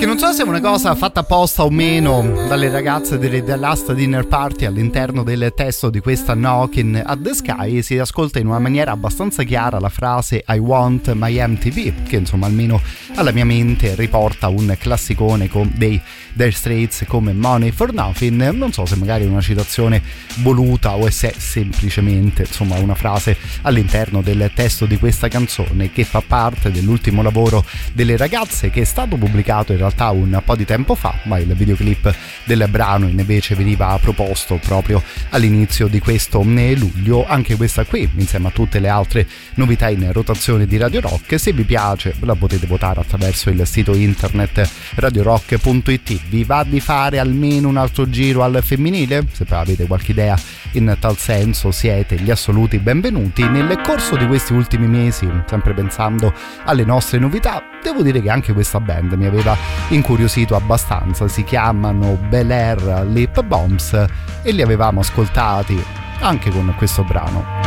che non so se è una cosa fatta apposta o meno dalle ragazze delle The Last Dinner Party, all'interno del testo di questa Knocking at the Sky si ascolta in una maniera abbastanza chiara la frase I want my MTV, che insomma almeno alla mia mente riporta un classicone dei Dire Straits come Money for Nothing. Non so se magari è una citazione voluta o se è semplicemente insomma una frase all'interno del testo di questa canzone, che fa parte dell'ultimo lavoro delle ragazze, che è stato pubblicato in realtà un po' di tempo fa, ma il videoclip del brano invece veniva proposto proprio all'inizio di questo luglio. Anche questa qui, insieme a tutte le altre novità in rotazione di Radio Rock, se vi piace la potete votare attraverso il sito internet radiorock.it. Vi va di fare almeno un altro giro al femminile? Se poi avete qualche idea in tal senso, siete gli assoluti benvenuti. Nel corso di questi ultimi mesi, sempre pensando alle nostre novità, devo dire che anche questa band mi aveva incuriosito abbastanza. Si chiamano Bel Air Lip Bombs e li avevamo ascoltati anche con questo brano.